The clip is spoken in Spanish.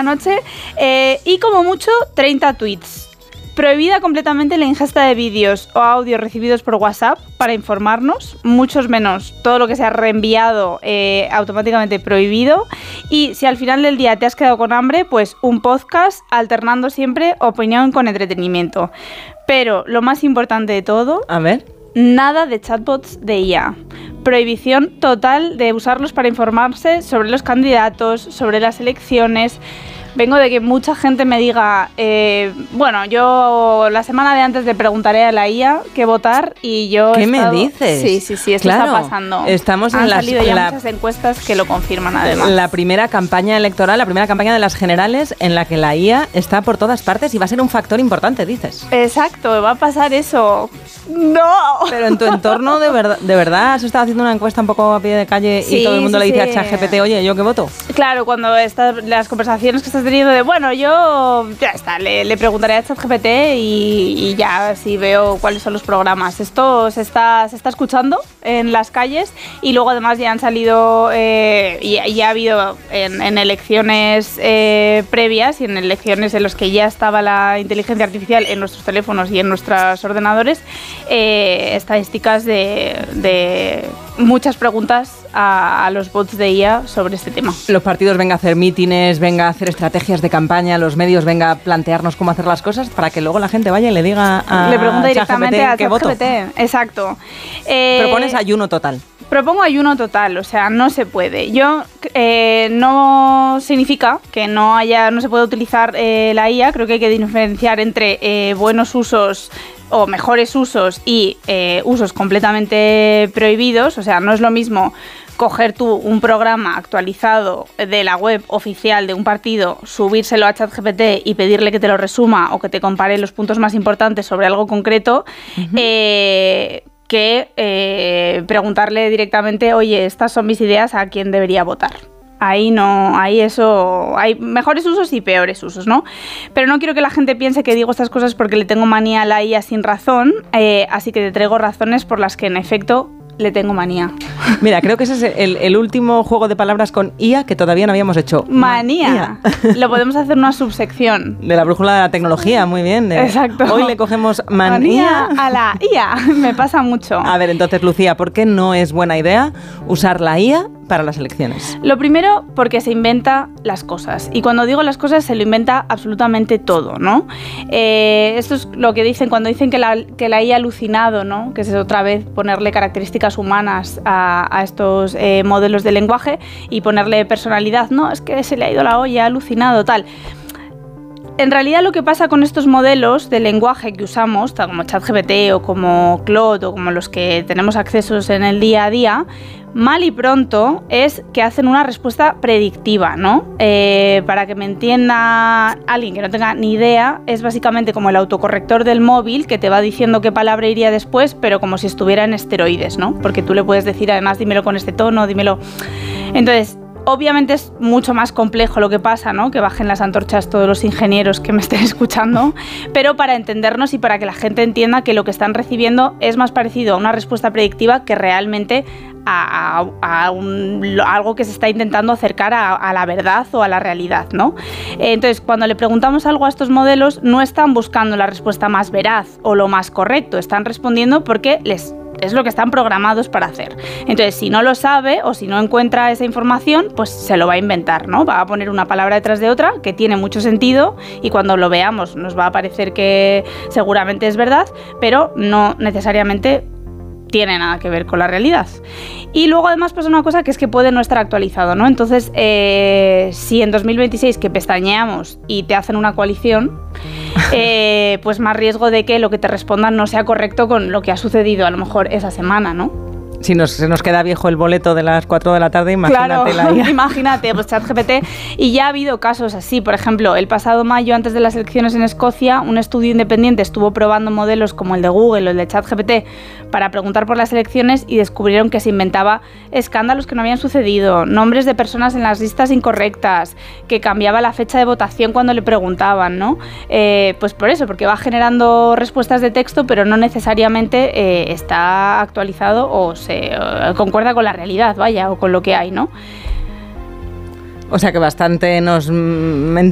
la noche, y como mucho 30 tweets. Prohibida completamente la ingesta de vídeos o audios recibidos por WhatsApp para informarnos, muchos menos todo lo que se ha reenviado automáticamente prohibido. Y si al final del día te has quedado con hambre, pues un podcast alternando siempre opinión con entretenimiento. Pero lo más importante de todo, a ver, nada de chatbots de IA. Prohibición total de usarlos para informarse sobre los candidatos, sobre las elecciones. Vengo de que mucha gente me diga, bueno, yo la semana de antes le preguntaré a la IA qué votar y yo... ¿Qué me dices? Sí, esto está pasando. Estamos Han salido ya muchas encuestas que lo confirman además. La primera campaña electoral, la primera campaña de las generales en la que la IA está por todas partes y va a ser un factor importante, dices. Exacto, va a pasar eso. ¡No! Pero en tu entorno, ¿de verdad has estado haciendo una encuesta un poco a pie de calle y todo el mundo le dice a ChatGPT, oye, ¿yo qué voto? Claro, cuando las conversaciones que estás teniendo de, bueno, yo ya está, le preguntaré a ChatGPT y ya así veo cuáles son los programas. Esto se está escuchando en las calles y luego además ya han salido y ha habido en elecciones previas y en elecciones en las que ya estaba la inteligencia artificial en nuestros teléfonos y en nuestros ordenadores, estadísticas de muchas preguntas a los bots de IA sobre este tema. Los partidos vengan a hacer mítines, vengan a hacer estrategias de campaña, los medios vengan a plantearnos cómo hacer las cosas para que luego la gente vaya y le diga le pregunta directamente a ChatGPT qué voto. Exacto. Propones ayuno total. Propongo ayuno total, o sea, no se puede. No significa que no se pueda utilizar la IA. Creo que hay que diferenciar entre buenos usos o mejores usos y usos completamente prohibidos. O sea, no es lo mismo coger tú un programa actualizado de la web oficial de un partido, subírselo a ChatGPT y pedirle que te lo resuma o que te compare los puntos más importantes sobre algo concreto, que preguntarle directamente, oye, estas son mis ideas, ¿a quién debería votar? Ahí no, hay mejores usos y peores usos, ¿no? Pero no quiero que la gente piense que digo estas cosas porque le tengo manía a la IA sin razón, así que te traigo razones por las que en efecto le tengo manía. Mira, creo que ese es el último juego de palabras con IA que todavía no habíamos hecho. Manía. Lo podemos hacer una subsección. De la brújula de la tecnología, muy bien. Exacto. Hoy le cogemos manía a la IA. Me pasa mucho. A ver, entonces, Lucía, ¿por qué no es buena idea usar la IA para las elecciones? Lo primero, porque se inventa las cosas. Y cuando digo las cosas, se lo inventa absolutamente todo, ¿no? Esto es lo que dicen cuando dicen que la IA ha alucinado, ¿no? Que es otra vez ponerle características humanas a estos modelos de lenguaje y ponerle personalidad. No, es que se le ha ido la olla, ha alucinado, tal. En realidad lo que pasa con estos modelos de lenguaje que usamos, tal como ChatGPT o como Claude o como los que tenemos accesos en el día a día, mal y pronto es que hacen una respuesta predictiva, ¿no? Para que me entienda alguien que no tenga ni idea, es básicamente como el autocorrector del móvil que te va diciendo qué palabra iría después, pero como si estuviera en esteroides, ¿no? Porque tú le puedes decir además, dímelo con este tono, dímelo... Entonces... Obviamente es mucho más complejo lo que pasa, ¿no? Que bajen las antorchas todos los ingenieros que me estén escuchando, pero para entendernos y para que la gente entienda que lo que están recibiendo es más parecido a una respuesta predictiva que realmente a algo que se está intentando acercar a la verdad o a la realidad, ¿no? Entonces, cuando le preguntamos algo a estos modelos, no están buscando la respuesta más veraz o lo más correcto, están respondiendo porque es lo que están programados para hacer. Entonces, si no lo sabe o si no encuentra esa información, pues se lo va a inventar, ¿no? Va a poner una palabra detrás de otra que tiene mucho sentido y cuando lo veamos nos va a parecer que seguramente es verdad, pero no necesariamente tiene nada que ver con la realidad. Y luego además pasa una cosa que es que puede no estar actualizado, ¿no? Entonces, si en 2026 que pestañeamos y te hacen una coalición, pues más riesgo de que lo que te respondan no sea correcto con lo que ha sucedido a lo mejor esa semana, ¿no? Si se nos queda viejo el boleto de las 4 de la tarde, imagínate. Claro, la IA. Imagínate, pues ChatGPT. Y ya ha habido casos así. Por ejemplo, el pasado mayo, antes de las elecciones en Escocia, un estudio independiente estuvo probando modelos como el de Google o el de ChatGPT para preguntar por las elecciones y descubrieron que se inventaba escándalos que no habían sucedido, nombres de personas en las listas incorrectas, que cambiaba la fecha de votación cuando le preguntaban, ¿no? Pues por eso, porque va generando respuestas de texto, pero no necesariamente está actualizado o se concuerda con la realidad, vaya, o con lo que hay, ¿no? O sea que bastante nos